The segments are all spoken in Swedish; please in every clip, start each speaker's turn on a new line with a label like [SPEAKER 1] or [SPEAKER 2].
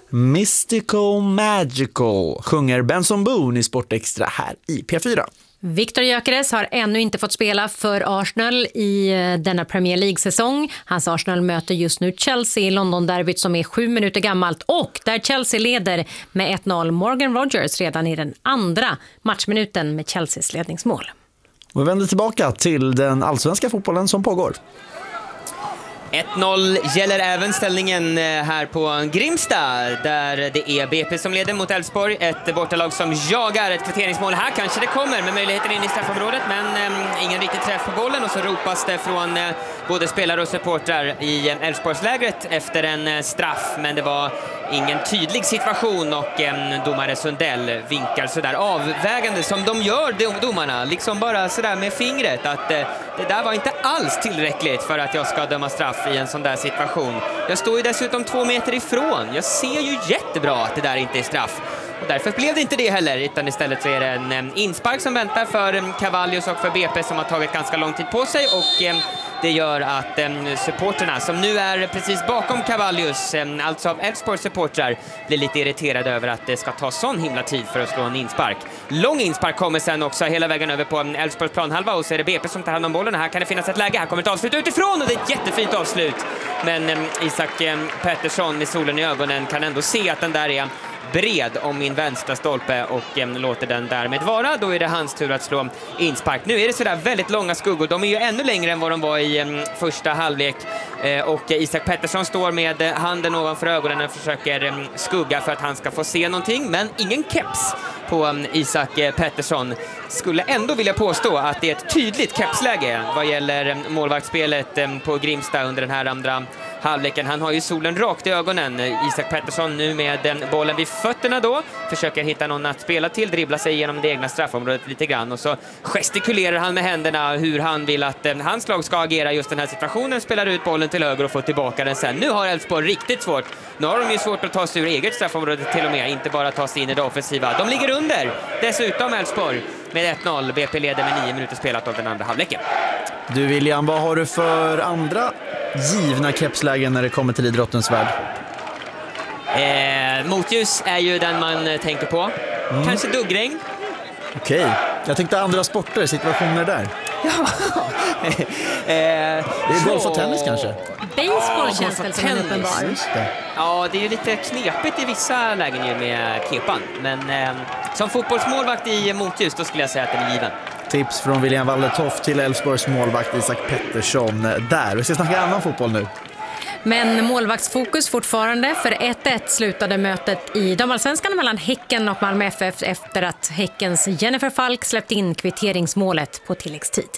[SPEAKER 1] Mystical Magical sjunger Benson Boone i Sportextra här i P4.
[SPEAKER 2] Viktor Gyökeres har ännu inte fått spela för Arsenal i denna Premier League-säsong. Hans Arsenal möter just nu Chelsea i London-derbyt som är 7 minuter gammalt och där Chelsea leder med 1-0. Morgan Rogers redan i den andra matchminuten med Chelseas ledningsmål.
[SPEAKER 1] Och vi vänder tillbaka till den allsvenska fotbollen som pågår.
[SPEAKER 3] 1-0 gäller även ställningen här på Grimsta där det är BP som leder mot Elfsborg. Ett bortalag som jagar ett kvitteringsmål. Här kanske det kommer med möjligheten in i straffområdet men ingen riktigt träff på bollen och så ropas det från både spelare och supportrar i Elfsborgslägret efter en straff. Men det var ingen tydlig situation och domare Sundell vinkar sådär avvägande som de gör domarna. Liksom bara sådär med fingret att det där var inte alls tillräckligt för att jag ska döma straff i en sån där situation. Jag står ju dessutom 2 meter ifrån. Jag ser ju jättebra att det där inte är straff. Och därför blev det inte det heller, utan istället så är det en inspark som väntar för Cavallius och för BP som har tagit ganska lång tid på sig och det gör att supporterna som nu är precis bakom Cavallius, alltså av Elfsborgs supportrar, blir lite irriterade över att det ska ta sån himla tid för att slå en inspark. Lång inspark kommer sen också hela vägen över på Elfsborgs planhalva och så är det BP som tar hand om bollen. Här kan det finnas ett läge, här kommer ett avslut utifrån och det är ett jättefint avslut. Men Isak Pettersson med solen i ögonen kan ändå se att den där är bred om min vänstra stolpe och låter den därmed vara. Då är det hans tur att slå inspark. Nu är det sådär väldigt långa skuggor. De är ju ännu längre än vad de var i första halvlek. Och Isak Pettersson står med handen ovanför ögonen och försöker skugga för att han ska få se någonting. Men ingen keps på Isak Pettersson. Skulle ändå vilja påstå att det är ett tydligt kepsläge vad gäller målvaktsspelet på Grimsta under den här andra halvleken. Han har ju solen rakt i ögonen. Isak Pettersson nu med bollen vid fötterna då. Försöker hitta någon att spela till. Dribbla sig genom det egna straffområdet lite grann. Och så gestikulerar han med händerna hur han vill att hans lag ska agera just den här situationen. Spelar ut bollen till höger och får tillbaka den sen. Nu har Elfsborg riktigt svårt. Nu har de ju svårt att ta sig ur eget straffområde till och med. Inte bara ta sig in i det offensiva. De ligger under. Dessutom Elfsborg med 1-0. BP leder med 9 minuter spelat av den andra halvleken.
[SPEAKER 1] Du William, vad har du för andra givna kepslägen när det kommer till idrottens värld?
[SPEAKER 3] Motljus är ju den man tänker på. Kanske duggregn.
[SPEAKER 1] Okej, jag tänkte andra sporter, situationer där.
[SPEAKER 3] Ja.
[SPEAKER 1] Det är golf och tennis kanske?
[SPEAKER 2] Baseball känns väl som en uppenbar.
[SPEAKER 3] Ja, det är ju lite knepigt i vissa lägen ju med kepan. Men som fotbollsmålvakt i motljus då skulle jag säga att den är given.
[SPEAKER 1] Tips från William Wallertoft till Elfsborgs målvakt Isak Pettersson där. Vi ska snacka annan fotboll nu.
[SPEAKER 2] Men målvaktsfokus fortfarande för 1-1 slutade mötet i damallsvenskan mellan Häcken och Malmö FF efter att Häckens Jennifer Falk släppte in kvitteringsmålet på tilläggstid.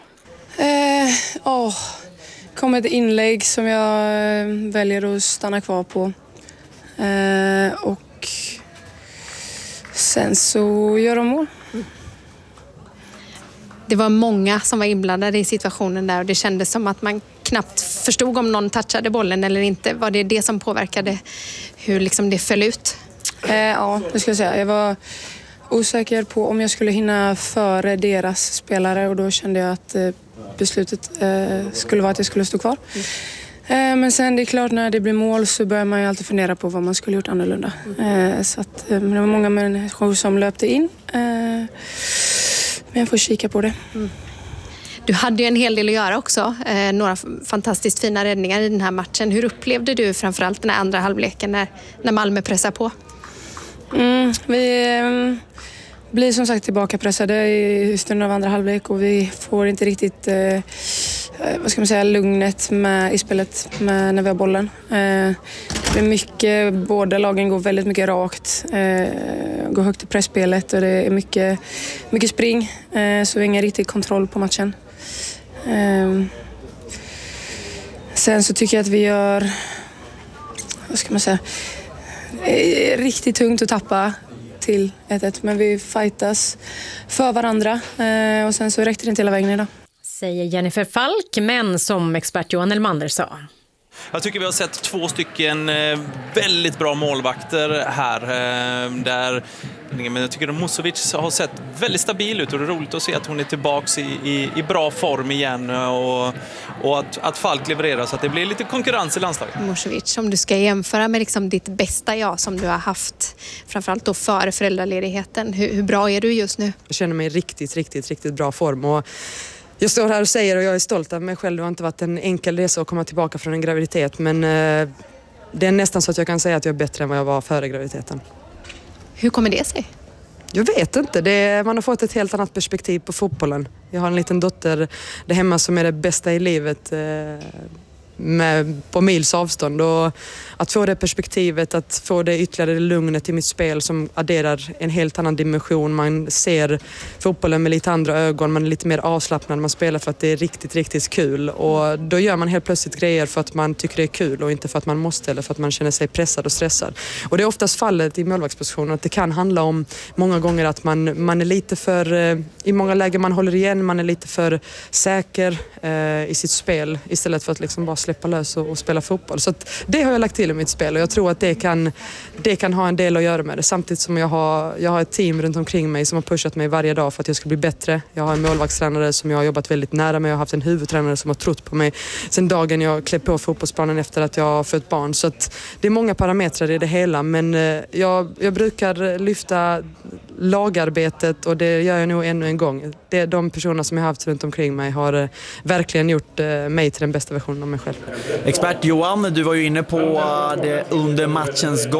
[SPEAKER 4] Kom ett inlägg som jag väljer att stanna kvar på. Och sen så gör de mål.
[SPEAKER 5] Det var många som var inblandade i situationen där och det kändes som att man knappt förstod om någon touchade bollen eller inte. Var det det som påverkade hur liksom det föll ut?
[SPEAKER 4] Ja, det skulle jag säga. Jag var osäker på om jag skulle hinna före deras spelare och då kände jag att beslutet skulle vara att jag skulle stå kvar. Men sen det är klart när det blir mål så börjar man ju alltid fundera på vad man skulle gjort annorlunda. Så att, men det var många människor som löpte in. Men jag får kika på det.
[SPEAKER 5] Du hade ju en hel del att göra också. Några fantastiskt fina räddningar i den här matchen. Hur upplevde du framförallt den här andra halvleken när Malmö pressar på?
[SPEAKER 4] Vi blir som sagt tillbaka pressade i stunden av andra halvlek och vi får inte riktigt lugnet i spelet när vi har bollen. Det är mycket, båda lagen går väldigt mycket rakt, går högt i pressspelet och det är mycket spring, så vi har ingen riktig kontroll på matchen. Sen så tycker jag att vi gör, riktigt tungt att tappa till 1-1, men vi fightas för varandra och sen så räckte det inte hela vägen idag.
[SPEAKER 2] Säger Jennifer Falk, men som expert Johan Elmander sa.
[SPEAKER 6] Jag tycker vi har sett 2 stycken väldigt bra målvakter här. Där men jag tycker att Musovic har sett väldigt stabil ut och det är roligt att se att hon är tillbaks i bra form igen och att Falk levererar så att det blir lite konkurrens i landslaget.
[SPEAKER 5] Musovic, om du ska jämföra med liksom ditt bästa jag som du har haft, framförallt då före föräldraledigheten, hur bra är du just nu?
[SPEAKER 7] Jag känner mig i riktigt bra form och jag står här och säger och jag är stolt av mig själv. Det har inte varit en enkel resa att komma tillbaka från en graviditet men det är nästan så att jag kan säga att jag är bättre än vad jag var före graviditeten.
[SPEAKER 5] Hur kommer det sig?
[SPEAKER 7] Jag vet inte. Man har fått ett helt annat perspektiv på fotbollen. Jag har en liten dotter där hemma som är det bästa i livet på mils avstånd. Och att få det perspektivet, att få det ytterligare lugnet i mitt spel som adderar en helt annan dimension. Man ser fotbollen med lite andra ögon, man är lite mer avslappnad, man spelar för att det är riktigt kul. Och då gör man helt plötsligt grejer för att man tycker det är kul och inte för att man måste eller för att man känner sig pressad och stressad. Och det är oftast fallet i målvaktspositionen att det kan handla om många gånger att man är lite för, i många lägen man håller igen, man är lite för säker i sitt spel istället för att liksom bara släppa lös och spela fotboll. Så att det har jag lagt till i mitt spel och jag tror att det kan ha en del att göra med det. Samtidigt som jag har ett team runt omkring mig som har pushat mig varje dag för att jag ska bli bättre. Jag har en målvaktstränare som jag har jobbat väldigt nära med. Jag har haft en huvudtränare som har trott på mig sen dagen jag klev på fotbollsplanen efter att jag har fött barn. Så att det är många parametrar i det hela men jag brukar lyfta lagarbetet och det gör jag nog ännu en gång. De personer som jag har haft runt omkring mig har verkligen gjort mig till den bästa versionen av mig själv.
[SPEAKER 1] Expert Johan, du var ju inne på det under matchens gång.